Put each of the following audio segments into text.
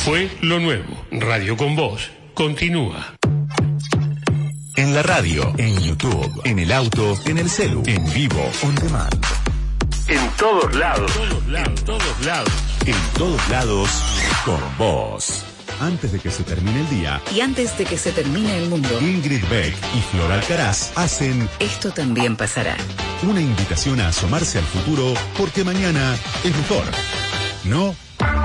Fue lo nuevo. Radio con Vos continúa. En la radio, en YouTube, en el auto, en el celu, en vivo, on demand. En todos lados. En todos lados. En todos lados, con vos. Antes de que se termine el día y antes de que se termine el mundo, Ingrid Beck y Flor Alcaraz hacen Esto también pasará. Una invitación a asomarse al futuro porque mañana es mejor, ¿no?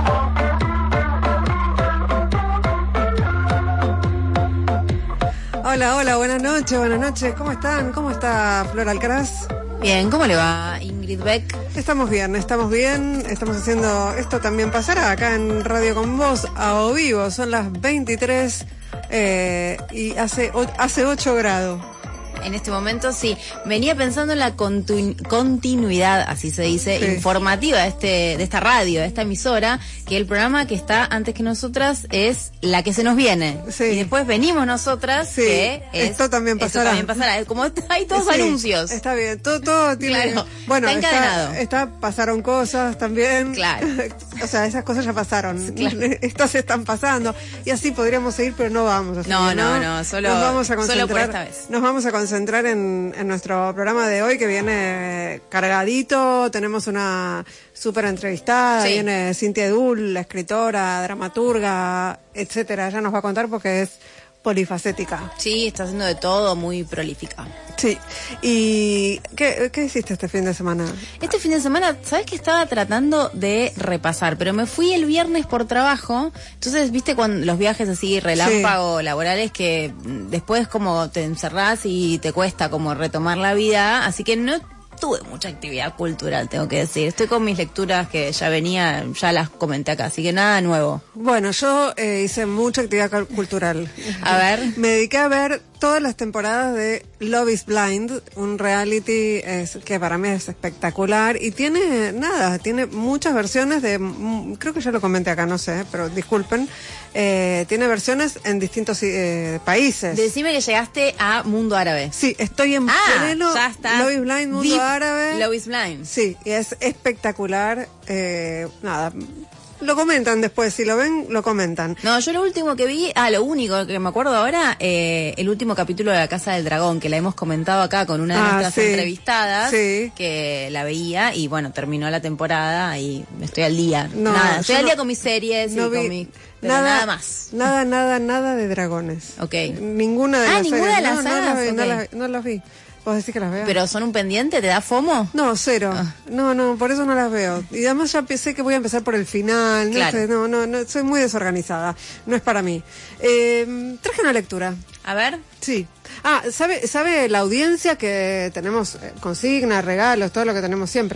Hola, buenas noches. ¿Cómo están? ¿Cómo está Flor Alcaraz? Bien, ¿cómo le va Ingrid Beck? Estamos bien. Estamos haciendo Esto también pasará acá en Radio con Vos a o vivo. Son las 23 y hace 8 grados. En este momento sí, venía pensando en la continuidad, así se dice, sí, informativa de esta radio, de esta emisora, que el programa que está antes que nosotras es La que se nos viene. Sí. Y después venimos nosotras, sí, que es Esto también pasará. Como hay todos sí, anuncios. Está bien, todo tiene... Claro, bueno, está encadenado. Pasaron cosas también. Claro. O sea, esas cosas ya pasaron. Claro. Estas están pasando. Y así podríamos seguir, pero no vamos a seguir. No, solo por esta vez. Nos vamos a concentrar en nuestro programa de hoy, que viene cargadito. Tenemos una súper entrevistada, sí. Viene Cintia Edul, la escritora, dramaturga, etcétera. Ella nos va a contar porque es polifacética. Sí, está haciendo de todo, muy prolífica. Sí. ¿Y qué hiciste este fin de semana? Este fin de semana, ¿sabes que estaba tratando de repasar? Pero me fui el viernes por trabajo. Entonces, viste, cuando los viajes así relámpago, sí, laborales, que después como te encerrás y te cuesta como retomar la vida. Así que no tuve mucha actividad cultural, tengo que decir. Estoy con mis lecturas que ya las comenté acá, así que nada nuevo. Bueno, yo hice mucha actividad cultural. A ver. Me dediqué a ver todas las temporadas de Love is Blind, un reality que para mí es espectacular y tiene muchas versiones creo que ya lo comenté acá, no sé, pero disculpen, tiene versiones en distintos países. Decime que llegaste a Mundo Árabe. Sí, estoy en pleno ya está. Love is Blind, Mundo Árabe. Love is Blind. Sí, y es espectacular. Lo comentan después, si lo ven, lo comentan. No, yo lo último que vi, lo único que me acuerdo ahora, el último capítulo de La Casa del Dragón, que la hemos comentado acá con una de nuestras entrevistadas, sí, que la veía y bueno, terminó la temporada y estoy al día. Estoy al día con mis series pero nada más. Nada de dragones. Ok. Ninguna de las series. Ninguna de las sagas. No las vi. ¿Vos decís que las veo? ¿Pero son un pendiente? ¿Te da FOMO? No, cero. No, por eso no las veo. Y además ya pensé que voy a empezar por el final. Claro. No, soy muy desorganizada. No es para mí. Traje una lectura. A ver. Sí. ¿Sabe la audiencia que tenemos consignas, regalos, todo lo que tenemos siempre?